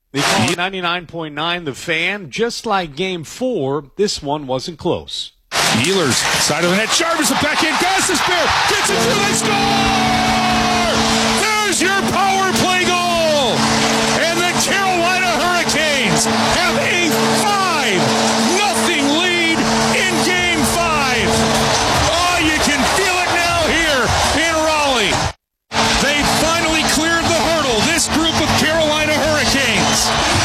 The 99.9 The Fan, just like Game 4, this one wasn't close. Ehlers, side of the net, Jarvis, a backhand, Gostisbehere, gets it through, they score! There's your power play goal! And the Carolina Hurricanes have a 5-0 lead in Game 5. Oh, you can feel it now here in Raleigh. They finally cleared the hurdle, this group of Carolina Hurricanes.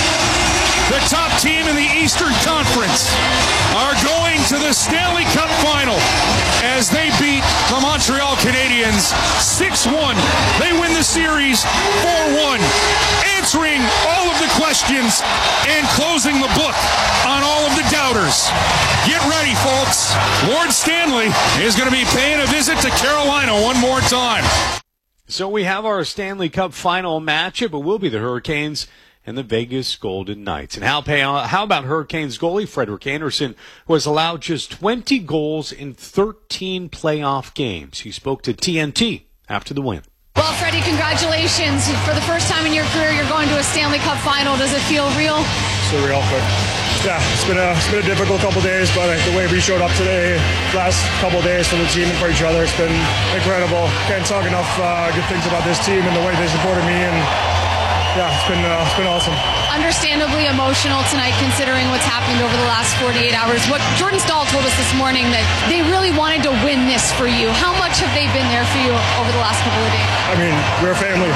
The top team in the Eastern Conference are going to the Stanley Cup Final as they beat the Montreal Canadiens 6-1. They win the series 4-1, answering all of the questions and closing the book on all of the doubters. Get ready, folks. Lord Stanley is going to be paying a visit to Carolina one more time. So we have our Stanley Cup Final matchup. It will be the Hurricanes and the Vegas Golden Knights. And how about Hurricanes goalie Frederik Andersen, who has allowed just 20 goals in 13 playoff games? He spoke to TNT after the win. Well, Freddie, congratulations. For the first time in your career, you're going to a Stanley Cup Final. Does it feel real? Surreal, but yeah, it's been a difficult couple days, but the way we showed up today, last couple days for the team and for each other, it's been incredible. Can't talk enough good things about this team and the way they supported me, and yeah, it's been awesome. Understandably emotional tonight, considering what's happened over the last 48 hours. What Jordan Staal told us this morning, that they really wanted to win this for you. How much have they been there for you over the last couple of days? I mean, we're a family.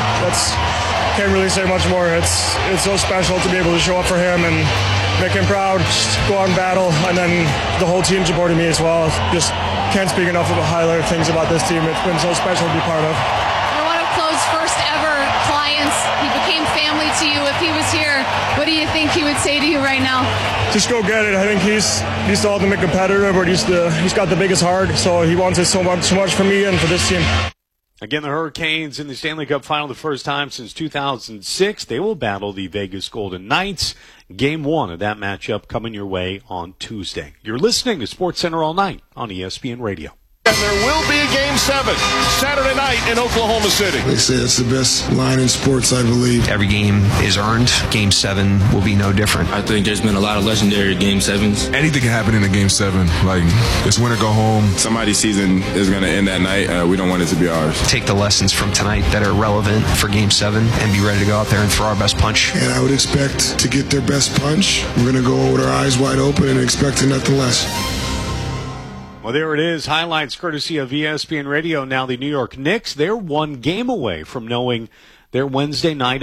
Can't really say much more. It's so special to be able to show up for him and make him proud, just go out and battle, and then the whole team supporting me as well. Just can't speak enough of the highlight things about this team. It's been so special to be part of. You're one of Claude's first ever clients. He became family to you. If he was here, what do you think he would say to you right now? Just go get it. I think he's the ultimate competitor, but he's got the biggest heart, so he wants it so much for me and for this team. Again, the Hurricanes in the Stanley Cup Final the first time since 2006. They will battle the Vegas Golden Knights. Game 1 of that matchup coming your way on Tuesday. You're listening to SportsCenter All Night on ESPN Radio. And there will be a Game 7 Saturday night in Oklahoma City. They say it's the best line in sports, I believe. Every game is earned. Game 7 will be no different. I think there's been a lot of legendary Game 7s. Anything can happen in a Game 7. Like, it's win or go home. Somebody's season is going to end that night. We don't want it to be ours. Take the lessons from tonight that are relevant for Game 7 and be ready to go out there and throw our best punch. And I would expect to get their best punch. We're going to go with our eyes wide open and expecting nothing less. Well, there it is. Highlights courtesy of ESPN Radio. Now the New York Knicks, they're one game away from knowing their Wednesday night